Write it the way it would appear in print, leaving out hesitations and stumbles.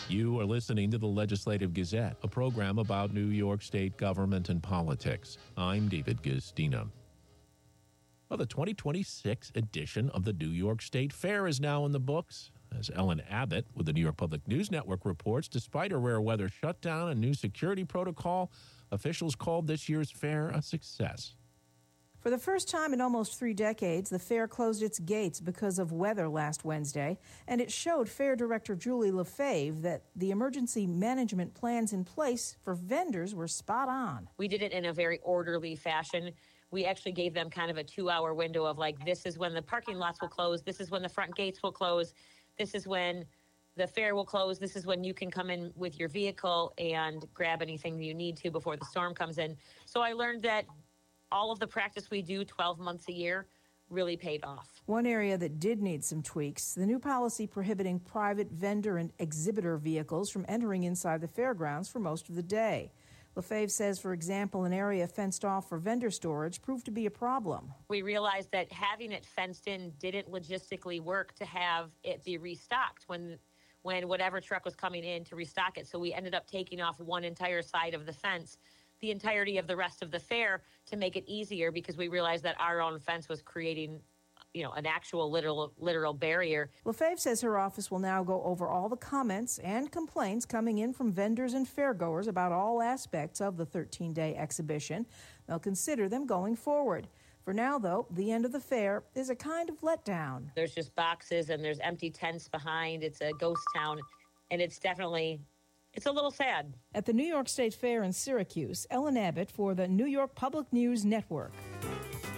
You are listening to the Legislative Gazette, a program about New York State government and politics. I'm David Guistina. Well, the 2026 edition of the New York State Fair is now in the books. As Ellen Abbott with the New York Public News Network reports, despite a rare weather shutdown and new security protocol, officials called this year's fair a success. For the first time in almost 3 decades, the fair closed its gates because of weather last Wednesday, and it showed Fair Director Julie Lefebvre that the emergency management plans in place for vendors were spot on. We did it in a very orderly fashion. We actually gave them kind of a 2-hour window of like, this is when the parking lots will close, this is when the front gates will close, this is when the fair will close, this is when you can come in with your vehicle and grab anything you need to before the storm comes in. So I learned that all of the practice we do 12 months a year really paid off. One area that did need some tweaks, the new policy prohibiting private vendor and exhibitor vehicles from entering inside the fairgrounds for most of the day. Lefebvre says, for example, an area fenced off for vendor storage proved to be a problem. We realized that having it fenced in didn't logistically work to have it be restocked when whatever truck was coming in to restock it. So we ended up taking off one entire side of the fence, the entirety of the rest of the fair, to make it easier, because we realized that our own fence was creating, an actual literal barrier. Lefebvre says her office will now go over all the comments and complaints coming in from vendors and fairgoers about all aspects of the 13-day exhibition. They'll consider them going forward. For now, though, the end of the fair is a kind of letdown. There's just boxes and there's empty tents behind. It's a ghost town, and it's a little sad. At the New York State Fair in Syracuse, Ellen Abbott for the New York Public News Network.